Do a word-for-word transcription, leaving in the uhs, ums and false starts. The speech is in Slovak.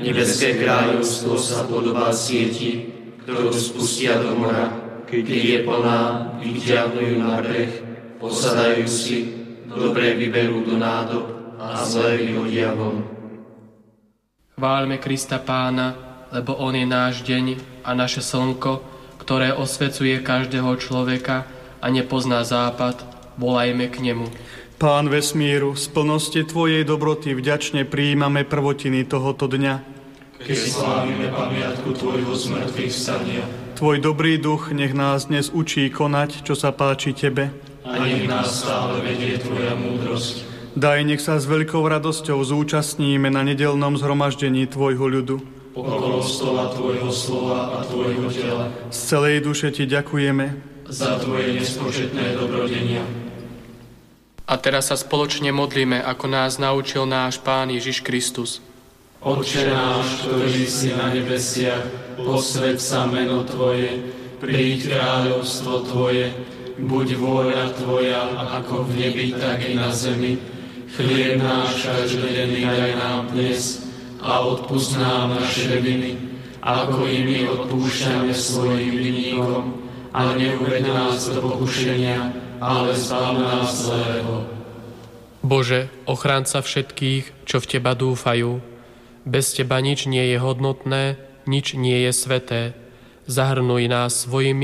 Nebeské kráľovstvo sa podobá sieti, ktorú spustia do mora, keď je plná, vyťahnu ju na breh, posadajú si, dobre vyberú do nádob a zlé vyhodia von. Chváľme Krista Pána, lebo On je náš deň a naše slnko, ktoré osvecuje každého človeka a nepozná západ, volajme k nemu. Pán vesmíru, z plnosti Tvojej dobroty vďačne prijímame prvotiny tohoto dňa. Keď slávime pamiatku Tvojho zmrtvých vstania. Tvoj dobrý duch nech nás dnes učí konať, čo sa páči Tebe. A nech nás stále vedie Tvoja múdrosť. Daj, nech sa s veľkou radosťou zúčastníme na nedeľnom zhromaždení Tvojho ľudu. Okolo stola Tvojho slova a Tvojho tela. Z celej duše Ti ďakujeme za Tvoje nespočetné dobrodenia. A teraz sa spoločne modlíme, ako nás naučil náš Pán Ježiš Kristus. Otče náš, ktorý si na nebesiach, posväť sa meno Tvoje, príď kráľovstvo Tvoje, buď vôľa Tvoja, ako v nebi, tak i na zemi. Chlieb náš každodenný daj nám dnes a odpusť nám naše viny, ako i my odpúšťame svojim vinníkom. A neuveď nás do pokušenia, ale zbav nás zlého. Bože, ochránca všetkých, čo v Teba dúfajú, bez Teba nič nie je hodnotné, nič nie je sveté. Zahrnuj nás svojim